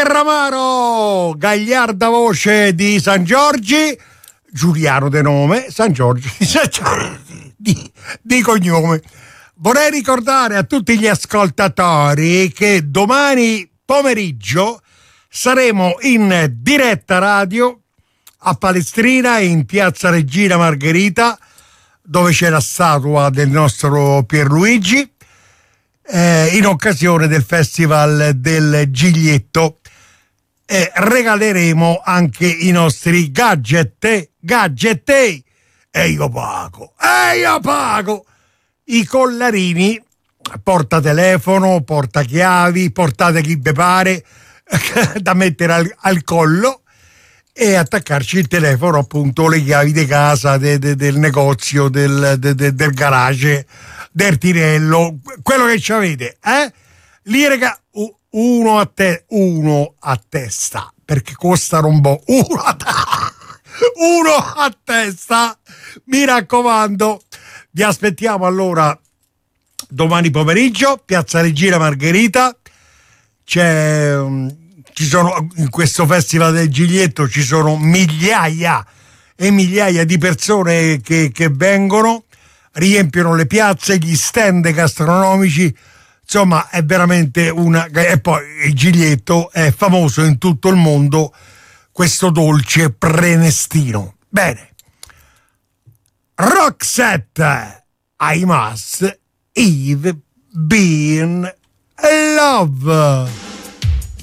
Terramaro, gagliarda voce di San Giorgi, Giuliano de nome, San Giorgi di cognome. Vorrei ricordare a tutti gli ascoltatori che domani pomeriggio saremo in diretta radio a Palestrina, in piazza Regina Margherita, dove c'è la statua del nostro Pierluigi, in occasione del Festival del Giglietto. Regaleremo anche i nostri gadget e io pago i collarini portatelefono, portachiavi, portate chi vi pare da mettere al collo e attaccarci il telefono, appunto le chiavi di casa, del negozio, del garage, del tirello, quello che ci avete, li uno a testa, perché costano un po', uno a testa, mi raccomando. Vi aspettiamo allora domani pomeriggio, piazza Regina Margherita. Ci sono, in questo Festival del Giglietto ci sono migliaia e migliaia di persone che vengono, riempiono le piazze, gli stand gastronomici, insomma è veramente e poi il Giglietto è famoso in tutto il mondo, questo dolce prenestino. Bene, Roxette, I must have been love.